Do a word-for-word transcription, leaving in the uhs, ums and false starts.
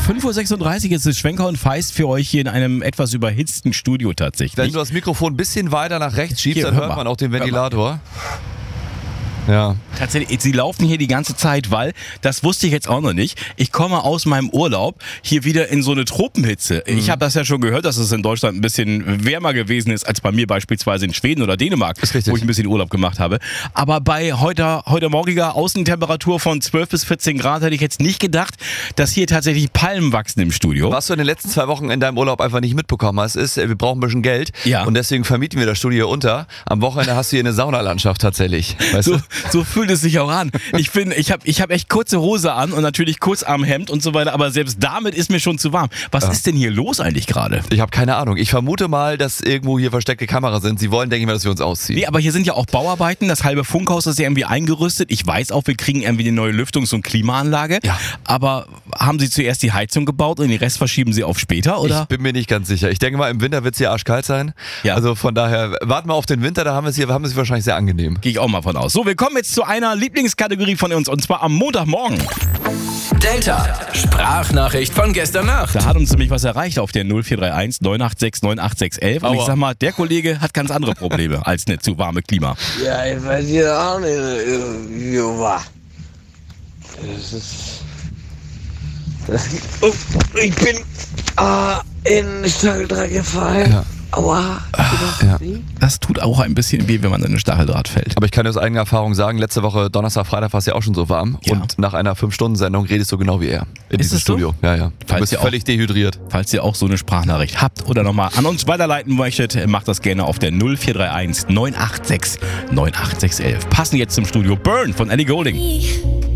fünf Uhr sechsunddreißig ist es Schwenker und Feist für euch hier in einem etwas überhitzten Studio tatsächlich. Wenn du das Mikrofon ein bisschen weiter nach rechts schiebst, Hier, dann hör hört mal. man auch den Ventilator. Ja. Tatsächlich, sie laufen hier die ganze Zeit, weil, das wusste ich jetzt auch noch nicht, ich komme aus meinem Urlaub hier wieder in so eine Tropenhitze. Mhm. Ich habe das ja schon gehört, dass es in Deutschland ein bisschen wärmer gewesen ist als bei mir beispielsweise in Schweden oder Dänemark, wo ich ein bisschen Urlaub gemacht habe. Aber bei heute, heute morgiger Außentemperatur von zwölf bis vierzehn Grad hätte ich jetzt nicht gedacht, dass hier tatsächlich Palmen wachsen im Studio. Was du in den letzten zwei Wochen in deinem Urlaub einfach nicht mitbekommen hast, ist, wir brauchen ein bisschen Geld ja. und deswegen vermieten wir das Studio unter. Am Wochenende hast du hier eine Saunalandschaft tatsächlich. Weißt so, du? So fühlt es sich auch an. Ich bin, ich habe ich hab echt kurze Hose an und natürlich Kurzarmhemd und so weiter, aber selbst damit ist mir schon zu warm. Was ja. ist denn hier los eigentlich gerade? Ich habe keine Ahnung. Ich vermute mal, dass irgendwo hier versteckte Kameras sind. Sie wollen, denke ich mal, dass wir uns ausziehen. Nee, aber hier sind ja auch Bauarbeiten. Das halbe Funkhaus ist ja irgendwie eingerüstet. Ich weiß auch, wir kriegen irgendwie eine neue Lüftungs- und Klimaanlage. Ja. Aber haben Sie zuerst die Heizung gebaut und den Rest verschieben Sie auf später, oder? Ich bin mir nicht ganz sicher. Ich denke mal, im Winter wird es hier arschkalt sein. Ja. Also von daher, warten wir auf den Winter, da haben wir es hier, haben wir es wahrscheinlich sehr angenehm. Gehe ich auch mal von aus. So, wir kommen jetzt zu einer Lieblingskategorie von uns, und zwar am Montagmorgen. Delta, Sprachnachricht von gestern Nacht. Da hat uns nämlich was erreicht auf der null vier drei eins neun acht sechs neun acht sechs eins eins. Und ich sag mal, der Kollege hat ganz andere Probleme als nicht zu warme Klima. Ja, ich weiß ja auch nicht, wie war. Das ist... Oh, ich bin ah, in den Stacheldraht gefallen. Ja. Aua. Ja. Das tut auch ein bisschen weh, wenn man in den Stacheldraht fällt. Aber ich kann dir aus eigener Erfahrung sagen, letzte Woche Donnerstag, Freitag war es ja auch schon so warm. Ja. Und nach einer fünf Stunden Sendung redest du genau wie er. In Ist diesem es so? Studio. Ja, ja. Du Falls bist ihr auch- völlig dehydriert. Falls ihr auch so eine Sprachnachricht habt oder nochmal an uns weiterleiten möchtet, macht das gerne auf der null vier drei eins neun acht sechs neun acht sechs eins eins. Passen jetzt zum Studio Burn von Ellie Goulding.